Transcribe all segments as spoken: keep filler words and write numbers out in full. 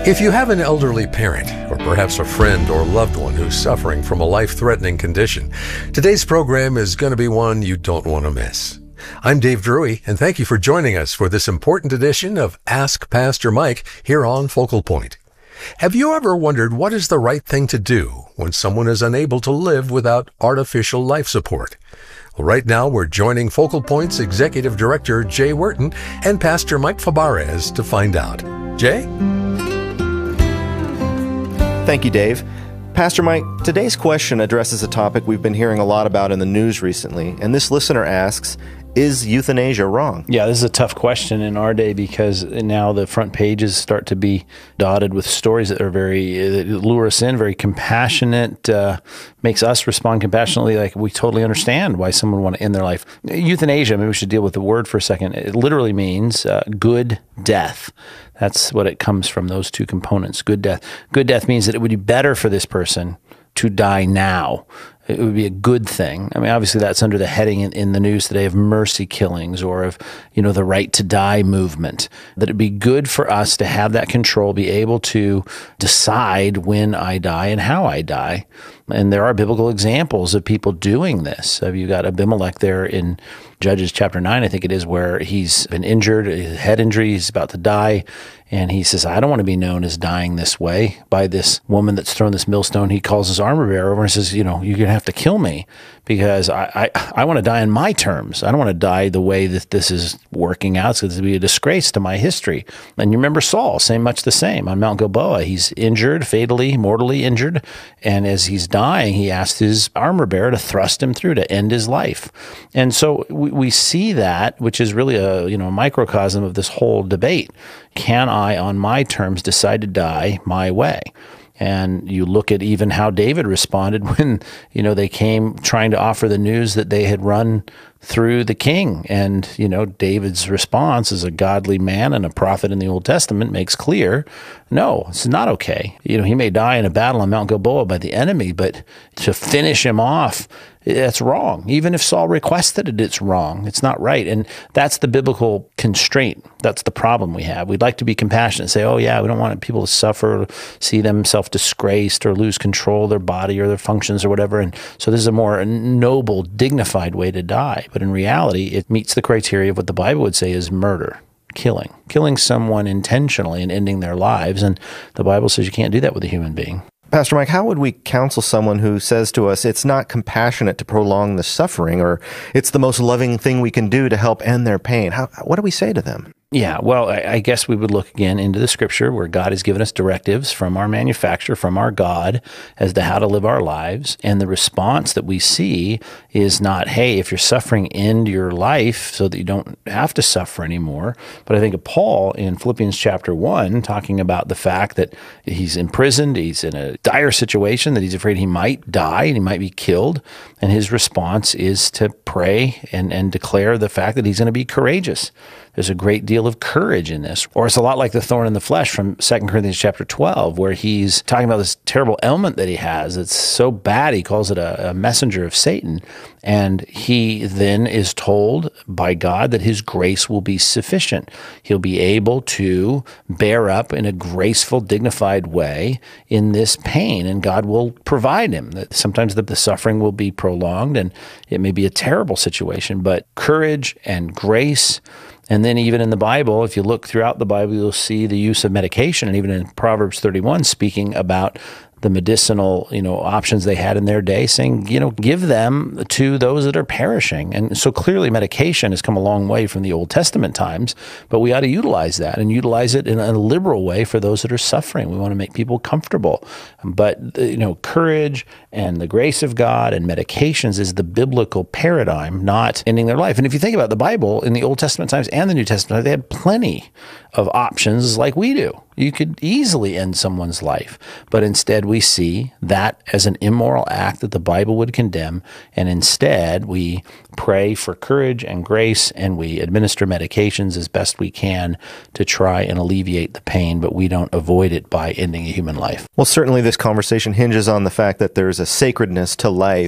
If you have an elderly parent, or perhaps a friend or loved one who's suffering from a life-threatening condition, today's program is going to be one you don't want to miss. I'm Dave Drury, and thank you for joining us for this important edition of Ask Pastor Mike here on Focal Point. Have you ever wondered what is the right thing to do when someone is unable to live without artificial life support? Well, right now we're joining Focal Point's Executive Director, Jay Wharton, and Pastor Mike Fabarez to find out. Jay? Thank you, Dave. Pastor Mike, today's question addresses a topic we've been hearing a lot about in the news recently, and this listener asks, is euthanasia wrong? Yeah, this is a tough question in our day because now the front pages start to be dotted with stories that are very, that lure us in, very compassionate, uh, makes us respond compassionately, like we totally understand why someone would want to end their life. Euthanasia, maybe we should deal with the word for a second. It literally means uh, good death. That's what it comes from, those two components, good death. Good death means that it would be better for this person to die now. It would be a good thing. I mean, obviously that's under the heading in, in the news today of mercy killings or of, you know, the right to die movement, that it'd be good for us to have that control, be able to decide when I die and how I die. And there are biblical examples of people doing this. You've got Abimelech there in Judges chapter nine, I think it is, where he's been injured, a head injury, he's about to die. And he says, I don't want to be known as dying this way by this woman that's thrown this millstone. He calls his armor bearer over and says, you know, you're going to have to kill me because I, I, I want to die on my terms. I don't want to die the way that this is working out. So it's going to be a disgrace to my history. And you remember Saul, same much the same on Mount Gilboa. He's injured, fatally, mortally injured. And as he's dying, he asked his armor bearer to thrust him through to end his life. And so we, we see that, which is really a, you know, a microcosm of this whole debate. Can I, on my terms, decide to die my way? And you look at even how David responded when, you know, they came trying to offer the news that they had run through the king. And, you know, David's response as a godly man and a prophet in the Old Testament makes clear, no, it's not okay. You know, he may die in a battle on Mount Gilboa by the enemy, but to finish him off, that's wrong. Even if Saul requested it, it's wrong. It's not right. And that's the biblical constraint. That's the problem we have. We'd like to be compassionate and say, oh, yeah, we don't want people to suffer, see them self-disgraced or lose control of their body or their functions or whatever. And so this is a more noble, dignified way to die. But in reality, it meets the criteria of what the Bible would say is murder, killing, killing someone intentionally and ending their lives. And the Bible says you can't do that with a human being. Pastor Mike, how would we counsel someone who says to us, it's not compassionate to prolong the suffering, or it's the most loving thing we can do to help end their pain? How, what do we say to them? Yeah, well, I, I guess we would look again into the scripture where God has given us directives from our manufacturer, from our God, as to how to live our lives. And the response that we see is not, hey, if you're suffering, end your life so that you don't have to suffer anymore. But I think of Paul in Philippians chapter one, talking about the fact that he's imprisoned, he's in a dire situation, that he's afraid he might die and he might be killed. And his response is to pray and, and declare the fact that he's going to be courageous. There's a great deal of courage in this. Or it's a lot like the thorn in the flesh from Second Corinthians chapter twelve, where he's talking about this terrible ailment that he has. It's so bad, he calls it a, a messenger of Satan. And he then is told by God that his grace will be sufficient. He'll be able to bear up in a graceful, dignified way in this pain, and God will provide him. That sometimes the, the suffering will be prolonged, and it may be a terrible situation, but courage and grace. And then even in the Bible, if you look throughout the Bible, you'll see the use of medication. And even in Proverbs thirty-one, speaking about the medicinal, you know, options they had in their day, saying, you know, give them to those that are perishing. And so clearly medication has come a long way from the Old Testament times, but we ought to utilize that and utilize it in a liberal way for those that are suffering. We want to make people comfortable. But, you know, courage and the grace of God and medications is the biblical paradigm, not ending their life. And if you think about the Bible in the Old Testament times and the New Testament, they had plenty of options like we do. You could easily end someone's life, but instead we see that as an immoral act that the Bible would condemn, and instead we pray for courage and grace, and we administer medications as best we can to try and alleviate the pain, but we don't avoid it by ending a human life. Well, certainly this conversation hinges on the fact that there's a sacredness to life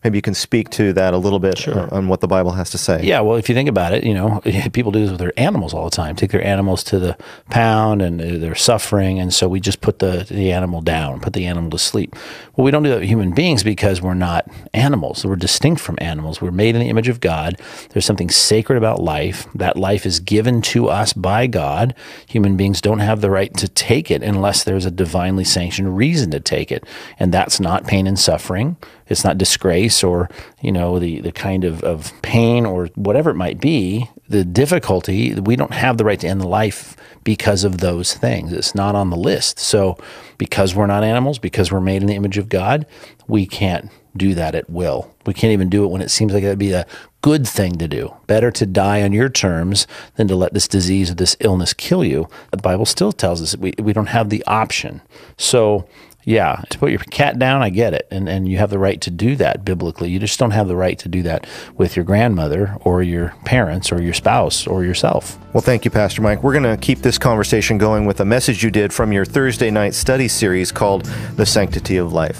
maybe you can speak to that a little bit sure. on what the Bible has to say. Yeah, well, if you think about it, you know, people do this with their animals all the time. Take their animals to the pound and they're suffering, and so we just put the, the animal down, put the animal to sleep. Well, we don't do that with human beings because we're not animals. We're distinct from animals. We're made in the image of God. There's something sacred about life. That life is given to us by God. Human beings don't have the right to take it unless there's a divinely sanctioned reason to take it, and that's not pain and suffering. It's not disgrace or, you know, the, the kind of, of pain or whatever it might be, the difficulty. We don't have the right to end the life because of those things. It's not on the list. So because we're not animals, because we're made in the image of God, we can't do that at will. We can't even do it when it seems like that'd be a good thing to do. Better to die on your terms than to let this disease or this illness kill you. The Bible still tells us that we, we don't have the option. So yeah, to put your cat down, I get it. And and you have the right to do that biblically. You just don't have the right to do that with your grandmother or your parents or your spouse or yourself. Well, thank you, Pastor Mike. We're going to keep this conversation going with a message you did from your Thursday night study series called The Sanctity of Life.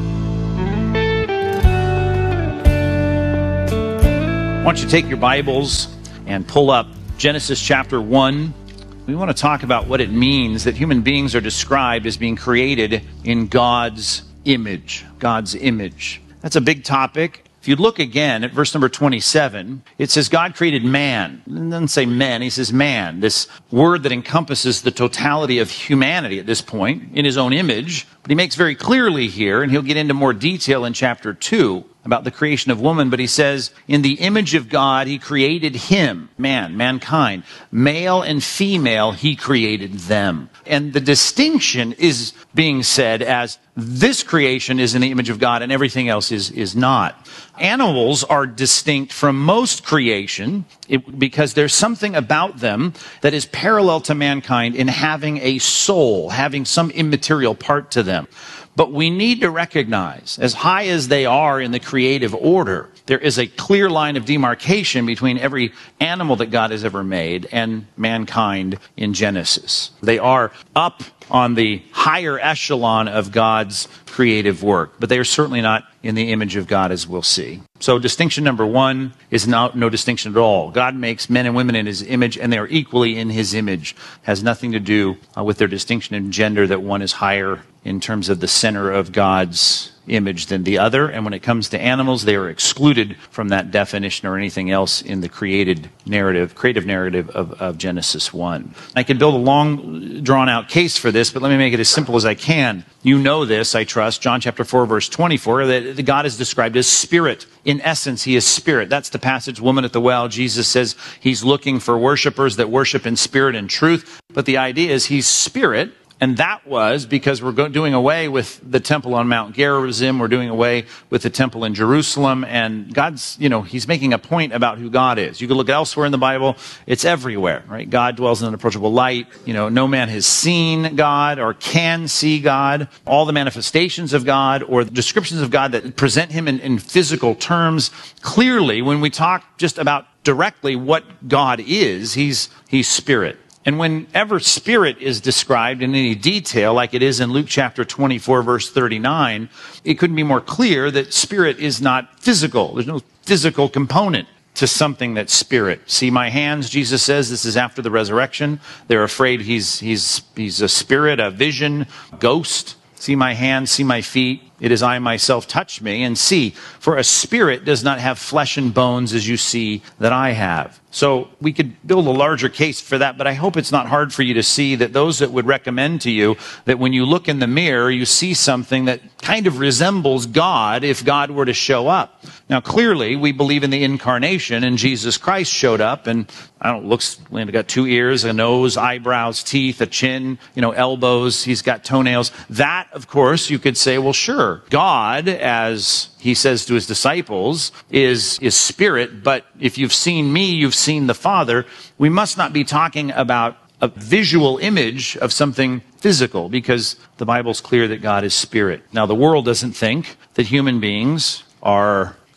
Why don't you take your Bibles and pull up Genesis chapter one. We want to talk about what it means that human beings are described as being created in God's image. God's image. That's a big topic. If you look again at verse number twenty-seven, it says God created man. It doesn't say men, he says man. This word that encompasses the totality of humanity at this point in his own image. But he makes very clearly here, and he'll get into more detail in chapter two, about the creation of woman, but he says, in the image of God, he created him, man, mankind. Male and female, he created them. And the distinction is being said as this creation is in the image of God and everything else is, is not. Animals are distinct from most creation it, because there's something about them that is parallel to mankind in having a soul, having some immaterial part to them. But we need to recognize, as high as they are in the creative order, there is a clear line of demarcation between every animal that God has ever made and mankind in Genesis. They are up on the higher echelon of God's creative work, but they are certainly not in the image of God, as we'll see. So distinction number one is not, no distinction at all. God makes men and women in his image, and they are equally in his image. It has nothing to do uh, with their distinction in gender, that one is higher in terms of the center of God's image than the other. And when it comes to animals, they are excluded from that definition or anything else in the created narrative, creative narrative of, of Genesis one. I could build a long, drawn-out case for this, but let me make it as simple as I can. You know this, I trust, John chapter four, verse twenty-four, that God is described as spirit. In essence, he is spirit. That's the passage, woman at the well. Jesus says he's looking for worshipers that worship in spirit and truth. But the idea is he's spirit. And that was because we're go- doing away with the temple on Mount Gerizim. We're doing away with the temple in Jerusalem. And God's, you know, he's making a point about who God is. You can look elsewhere in the Bible. It's everywhere, right? God dwells in unapproachable light. You know, no man has seen God or can see God. All the manifestations of God or the descriptions of God that present him in, in physical terms. Clearly, when we talk just about directly what God is, he's, he's spirit. And whenever spirit is described in any detail, like it is in Luke chapter twenty-four, verse thirty-nine, it couldn't be more clear that spirit is not physical. There's no physical component to something that's spirit. See my hands, Jesus says, this is after the resurrection. They're afraid he's, he's, he's a spirit, a vision, ghost. See my hands, see my feet. It is I myself, touch me and see. For a spirit does not have flesh and bones as you see that I have. So we could build a larger case for that, but I hope it's not hard for you to see that those that would recommend to you that when you look in the mirror, you see something that kind of resembles God if God were to show up. Now, clearly, we believe in the incarnation, and Jesus Christ showed up, and I don't looks, he's got two ears, a nose, eyebrows, teeth, a chin, you know, elbows, he's got toenails. That, of course, you could say, well, sure, God, as he says to his disciples, is, is spirit, but if you've seen me, you've seen the Father. We must not be talking about a visual image of something physical, because the Bible's clear that God is spirit. Now, the world doesn't think that human beings are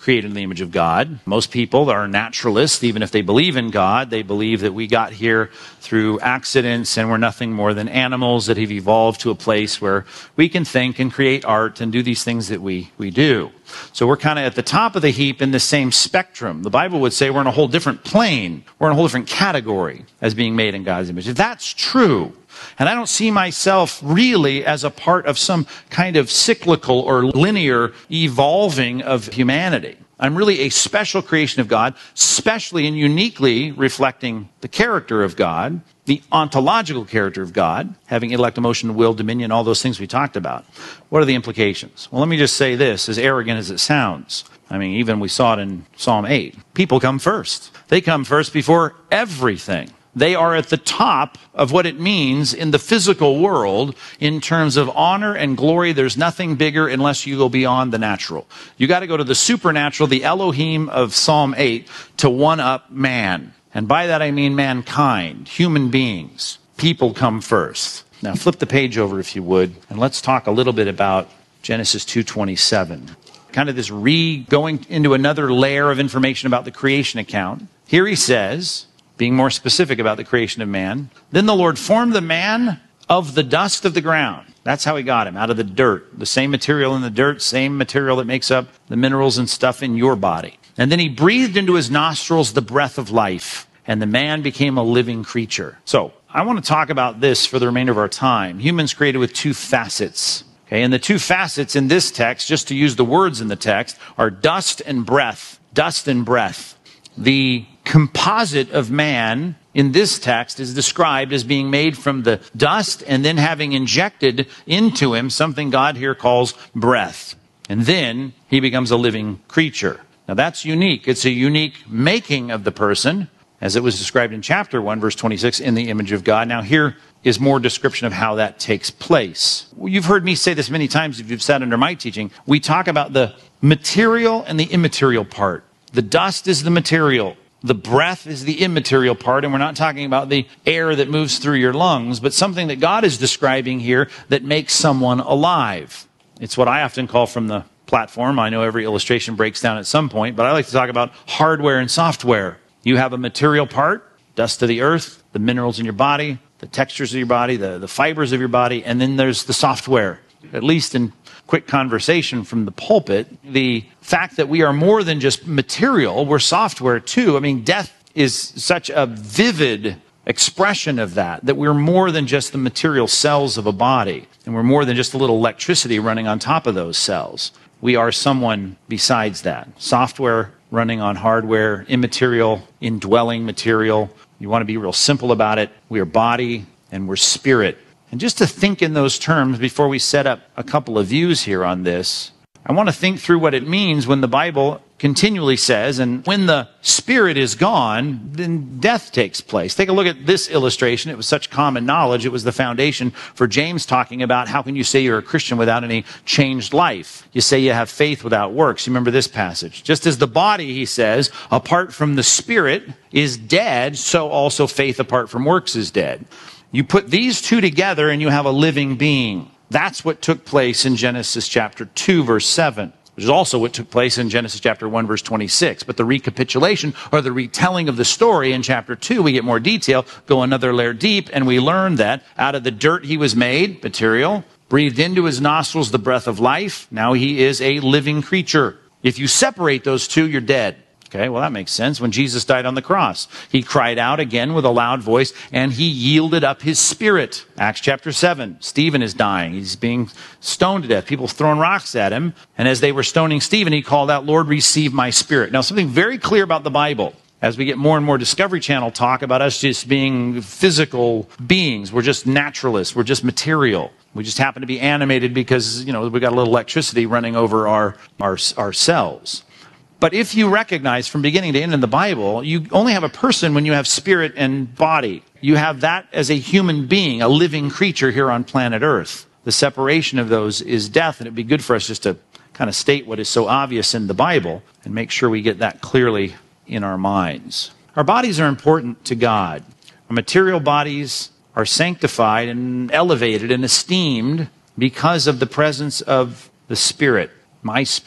created in the image of God. Most people are naturalists. Even if they believe in God, they believe that we got here through accidents and we're nothing more than animals that have evolved to a place where we can think and create art and do these things that we, we do. So we're kind of at the top of the heap in the same spectrum. The Bible would say we're in a whole different plane. We're in a whole different category as being made in God's image. If that's true, and I don't see myself really as a part of some kind of cyclical or linear evolving of humanity. I'm really a special creation of God, specially and uniquely reflecting the character of God, the ontological character of God, having intellect, emotion, will, dominion, all those things we talked about. What are the implications? Well, let me just say this, as arrogant as it sounds. I mean, even we saw it in Psalm eight. People come first. They come first before everything. They are at the top of what it means in the physical world in terms of honor and glory. There's nothing bigger unless you go beyond the natural. You got to go to the supernatural, the Elohim of Psalm eight, to one-up man. And by that I mean mankind, human beings. People come first. Now flip the page over if you would, and let's talk a little bit about Genesis two twenty-seven. Kind of this re-going into another layer of information about the creation account. Here he says, being more specific about the creation of man, then the Lord formed the man of the dust of the ground. That's how he got him, out of the dirt. The same material in the dirt, same material that makes up the minerals and stuff in your body. And then he breathed into his nostrils the breath of life, and the man became a living creature. So I want to talk about this for the remainder of our time. Humans created with two facets. Okay, and the two facets in this text, just to use the words in the text, are dust and breath. Dust and breath. The composite of man in this text is described as being made from the dust and then having injected into him something God here calls breath. And then he becomes a living creature. Now that's unique. It's a unique making of the person, as it was described in chapter one, verse twenty-six, in the image of God. Now here is more description of how that takes place. You've heard me say this many times if you've sat under my teaching. We talk about the material and the immaterial part. The dust is the material. The breath is the immaterial part, and we're not talking about the air that moves through your lungs, but something that God is describing here that makes someone alive. It's what I often call from the platform. I know every illustration breaks down at some point, but I like to talk about hardware and software. You have a material part, dust of the earth, the minerals in your body, the textures of your body, the, the fibers of your body, and then there's the software. At least in quick conversation from the pulpit, the fact that we are more than just material, we're software too. I mean, death is such a vivid expression of that, that we're more than just the material cells of a body, and we're more than just a little electricity running on top of those cells. We are someone besides that. Software running on hardware, immaterial, indwelling material. You want to be real simple about it. We are body and we're spirit. And just to think in those terms before we set up a couple of views here on this, I want to think through what it means when the Bible continually says, and when the spirit is gone, then death takes place. Take a look at this illustration. It was such common knowledge. It was the foundation for James talking about how can you say you're a Christian without any changed life? You say you have faith without works. You remember this passage. Just as the body, he says, apart from the spirit is dead, so also faith apart from works is dead. You put these two together and you have a living being. That's what took place in Genesis chapter two, verse seven, which is also what took place in Genesis chapter one, verse twenty-six. But the recapitulation or the retelling of the story in chapter two, we get more detail, go another layer deep, and we learn that out of the dirt he was made, material, breathed into his nostrils the breath of life. Now he is a living creature. If you separate those two, you're dead. Okay, well, that makes sense. When Jesus died on the cross, he cried out again with a loud voice, and he yielded up his spirit. Acts chapter seven, Stephen is dying. He's being stoned to death. People throwing rocks at him. And as they were stoning Stephen, he called out, Lord, receive my spirit. Now, something very clear about the Bible, as we get more and more Discovery Channel talk about us just being physical beings. We're just naturalists. We're just material. We just happen to be animated because, you know, we got a little electricity running over our, our, our cells. But if you recognize from beginning to end in the Bible, you only have a person when you have spirit and body. You have that as a human being, a living creature here on planet Earth. The separation of those is death, and it'd be good for us just to kind of state what is so obvious in the Bible and make sure we get that clearly in our minds. Our bodies are important to God. Our material bodies are sanctified and elevated and esteemed because of the presence of the Spirit, my spirit.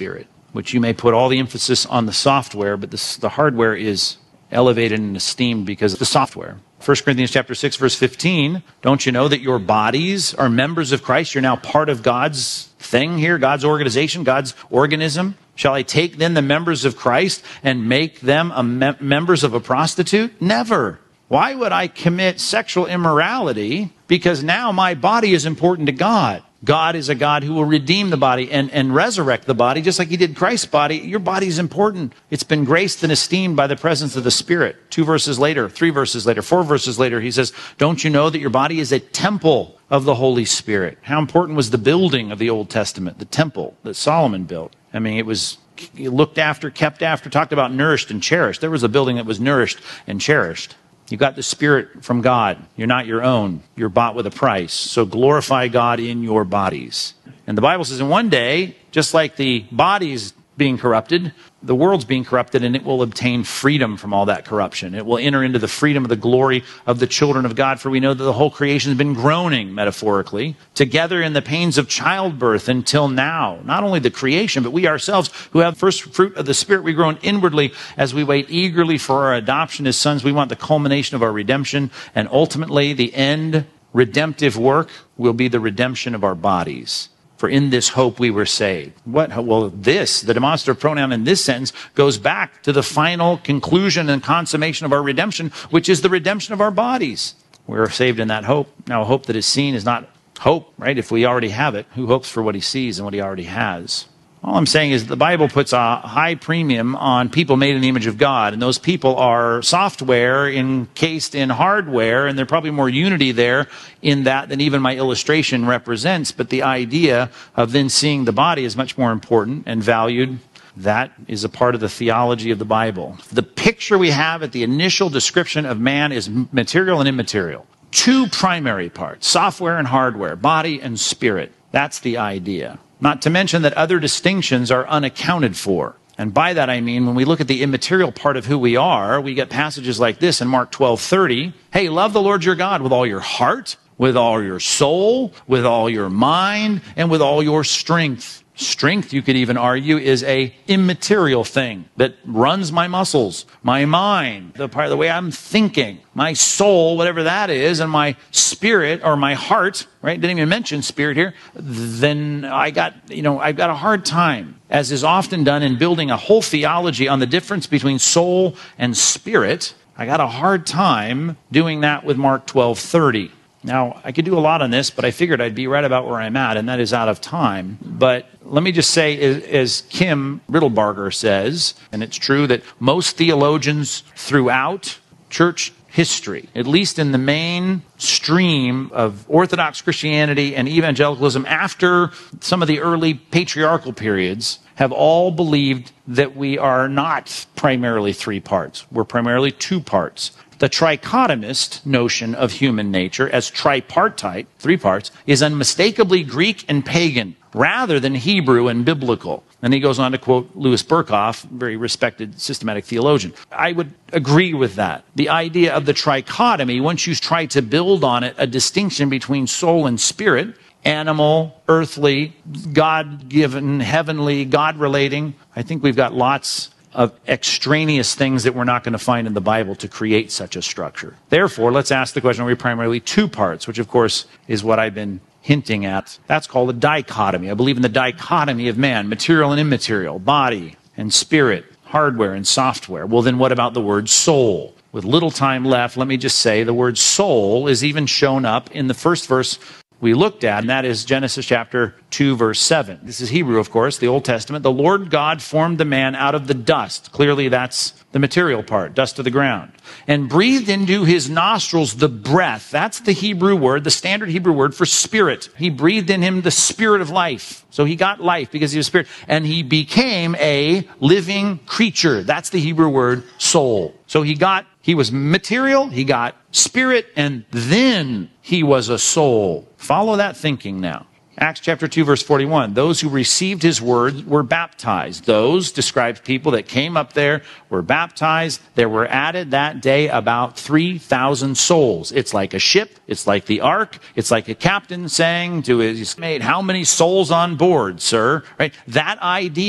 which you may put all the emphasis on the software, but this, the hardware is elevated and esteemed because of the software. First Corinthians chapter six, verse fifteen, don't you know that your bodies are members of Christ? You're now part of God's thing here, God's organization, God's organism. Shall I take then the members of Christ and make them a me- members of a prostitute? Never. Why would I commit sexual immorality? Because now my body is important to God. God is a God who will redeem the body and, and resurrect the body, just like he did Christ's body. Your body is important. It's been graced and esteemed by the presence of the Spirit. Two verses later, three verses later, four verses later, he says, don't you know that your body is a temple of the Holy Spirit? How important was the building of the Old Testament, the temple that Solomon built? I mean, it was looked after, kept after, talked about nourished and cherished. There was a building that was nourished and cherished. You got the Spirit from God. You're not your own. You're bought with a price. So glorify God in your bodies. And the Bible says in one day, just like the body's being corrupted, the world's being corrupted, and it will obtain freedom from all that corruption. It will enter into the freedom of the glory of the children of God, for we know that the whole creation has been groaning, metaphorically, together in the pains of childbirth until now. Not only the creation, but we ourselves who have first fruit of the Spirit, we groan inwardly as we wait eagerly for our adoption as sons. We want the culmination of our redemption, and ultimately the end redemptive work will be the redemption of our bodies. For in this hope we were saved. What? Well, this, the demonstrative pronoun in this sentence, goes back to the final conclusion and consummation of our redemption, which is the redemption of our bodies. We're saved in that hope. Now, a hope that is seen is not hope, right? If we already have it, who hopes for what he sees and what he already has? All I'm saying is the Bible puts a high premium on people made in the image of God, and those people are software encased in hardware, and there's probably more unity there in that than even my illustration represents, but the idea of then seeing the body is much more important and valued. That is a part of the theology of the Bible. The picture we have at the initial description of man is material and immaterial. Two primary parts, software and hardware, body and spirit. That's the idea. Not to mention that other distinctions are unaccounted for. And by that I mean, when we look at the immaterial part of who we are, we get passages like this in Mark twelve thirty. Hey, love the Lord your God with all your heart, with all your soul, with all your mind, and with all your strength. Strength, you could even argue, is a immaterial thing that runs my muscles, my mind, the part of the way I'm thinking, my soul, whatever that is, and my spirit or my heart, right? Didn't even mention spirit here. Then I got, you know, I've got a hard time, as is often done in building a whole theology on the difference between soul and spirit. I got a hard time doing that with Mark twelve thirty. Now, I could do a lot on this, but I figured I'd be right about where I'm at, and that is out of time. But let me just say, as, as Kim Riddlebarger says, and it's true that most theologians throughout church history, at least in the main stream of Orthodox Christianity and evangelicalism after some of the early patriarchal periods, have all believed that we are not primarily three parts. We're primarily two parts. The trichotomist notion of human nature as tripartite, three parts, is unmistakably Greek and pagan rather than Hebrew and biblical. And he goes on to quote Louis Berkhoff, very respected systematic theologian. I would agree with that. The idea of the trichotomy, once you try to build on it a distinction between soul and spirit, animal, earthly, God-given, heavenly, God-relating, I think we've got lots of extraneous things that we're not going to find in the Bible to create such a structure. Therefore, let's ask the question, are we primarily two parts, which of course is what I've been hinting at. That's called a dichotomy. I believe in the dichotomy of man, material and immaterial, body and spirit, hardware and software. Well, then what about the word soul? With little time left, let me just say the word soul is even shown up in the first verse we looked at, and that is Genesis chapter two, verse seven. This is Hebrew, of course, the Old Testament. The Lord God formed the man out of the dust. Clearly, that's the material part, dust of the ground. And breathed into his nostrils the breath. That's the Hebrew word, the standard Hebrew word for spirit. He breathed in him the spirit of life. So he got life because he was spirit. And he became a living creature. That's the Hebrew word soul. So he got, he was material, he got spirit, and then he was a soul. Follow that thinking now. Acts chapter two, verse forty-one. Those who received his word were baptized. Those describes people that came up there, were baptized. There were added that day about three thousand souls. It's like a ship. It's like the ark. It's like a captain saying to his mate, how many souls on board, sir? Right? That idea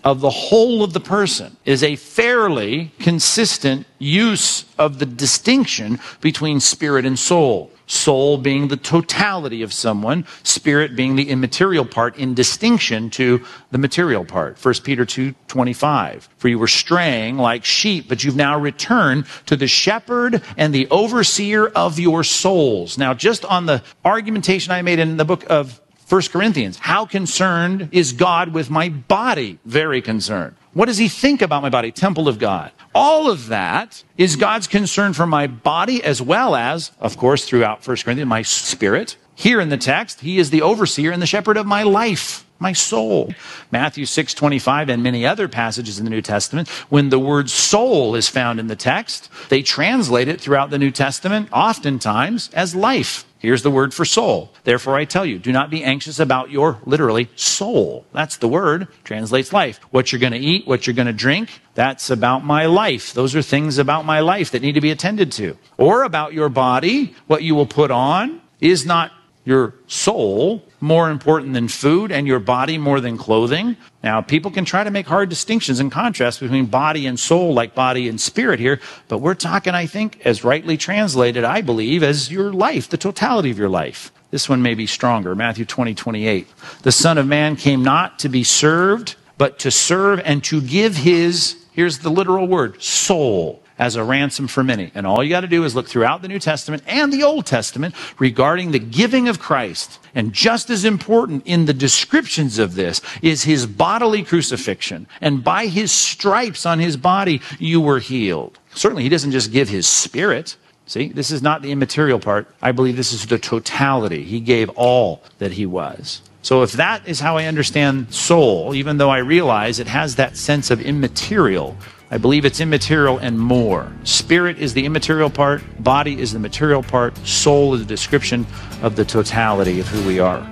of the whole of the person is a fairly consistent use of the distinction between spirit and soul. Soul being the totality of someone, spirit being the immaterial part in distinction to the material part. First Peter two twenty-five, for you were straying like sheep, but you've now returned to the shepherd and the overseer of your souls. Now, just on the argumentation I made in the book of First Corinthians, how concerned is God with my body? Very concerned. What does he think about my body? Temple of God. All of that is God's concern for my body, as well as, of course, throughout First Corinthians, my spirit. Here in the text, he is the overseer and the shepherd of my life, my soul. Matthew six twenty-five and many other passages in the New Testament, when the word soul is found in the text, they translate it throughout the New Testament, oftentimes, as life. Here's the word for soul. Therefore, I tell you, do not be anxious about your, literally, soul. That's the word, translates life. What you're going to eat, what you're going to drink, that's about my life. Those are things about my life that need to be attended to. Or about your body, what you will put on. Is not your soul more important than food and your body more than clothing? Now, people can try to make hard distinctions and contrasts between body and soul, like body and spirit here, but we're talking, I think, as rightly translated, I believe, as your life, the totality of your life. This one may be stronger. Matthew twenty twenty-eight. The Son of Man came not to be served, but to serve and to give his, here's the literal word, soul, as a ransom for many. And all you got to do is look throughout the New Testament and the Old Testament regarding the giving of Christ. And just as important in the descriptions of this is his bodily crucifixion. And by his stripes on his body, you were healed. Certainly, he doesn't just give his spirit. See, this is not the immaterial part. I believe this is the totality. He gave all that he was. So if that is how I understand soul, even though I realize it has that sense of immaterial, I believe it's immaterial and more. Spirit is the immaterial part, body is the material part, soul is a description of the totality of who we are.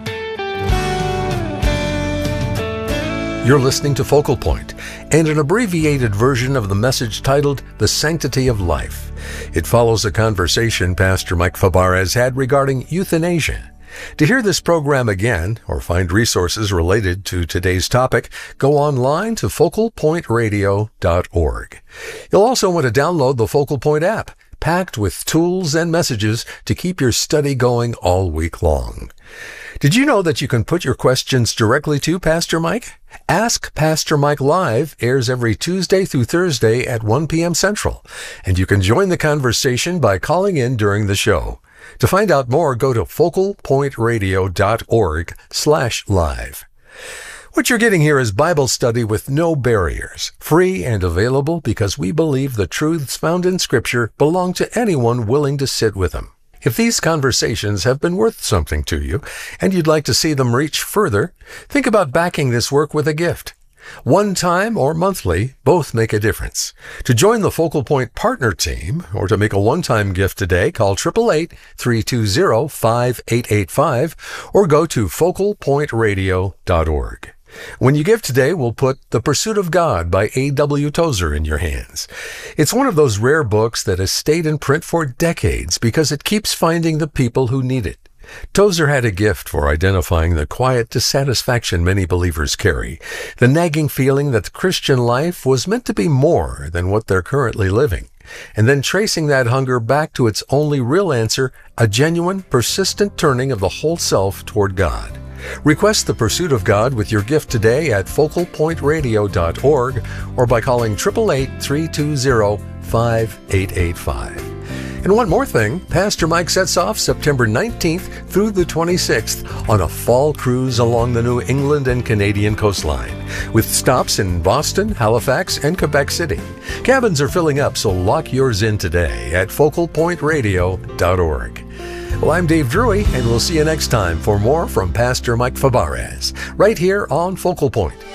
You're listening to Focal Point and an abbreviated version of the message titled The Sanctity of Life. It follows a conversation Pastor Mike Fabarez had regarding euthanasia. To hear this program again or find resources related to today's topic, go online to focal point radio dot org. You'll also want to download the Focal Point app, packed with tools and messages to keep your study going all week long. Did you know that you can put your questions directly to Pastor Mike? Ask Pastor Mike Live airs every Tuesday through Thursday at one p.m. Central, and you can join the conversation by calling in during the show. To find out more, go to focal point radio dot org slash live. What you're getting here is Bible study with no barriers, free and available because we believe the truths found in Scripture belong to anyone willing to sit with them. If these conversations have been worth something to you and you'd like to see them reach further, think about backing this work with a gift. One time or monthly, both make a difference. To join the Focal Point Partner Team or to make a one-time gift today, call eight eight eight, three two zero, five eight eight five or go to focal point radio dot org. When you give today, we'll put The Pursuit of God by A W Tozer in your hands. It's one of those rare books that has stayed in print for decades because it keeps finding the people who need it. Tozer had a gift for identifying the quiet dissatisfaction many believers carry, the nagging feeling that the Christian life was meant to be more than what they're currently living, and then tracing that hunger back to its only real answer, a genuine, persistent turning of the whole self toward God. Request The Pursuit of God with your gift today at focal point radio dot org or by calling eight eight eight, three two zero, five eight eight five. And one more thing, Pastor Mike sets off September nineteenth through the twenty-sixth on a fall cruise along the New England and Canadian coastline, with stops in Boston, Halifax, and Quebec City. Cabins are filling up, so lock yours in today at focal point radio dot org. Well, I'm Dave Drury, and we'll see you next time for more from Pastor Mike Fabarez, right here on Focal Point.